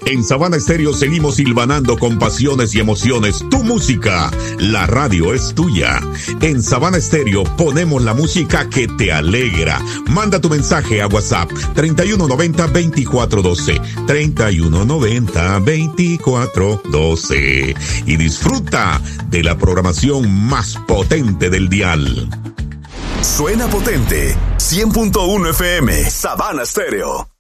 En Sabana Estéreo seguimos hilvanando con pasiones y emociones. Tu música, la radio es tuya. En Sabana Estéreo ponemos la música que te alegra. Manda tu mensaje a WhatsApp 3190-2412. 3190-2412. Y disfruta de la programación más potente del dial. Suena potente. 100.1 FM, Sabana Estéreo.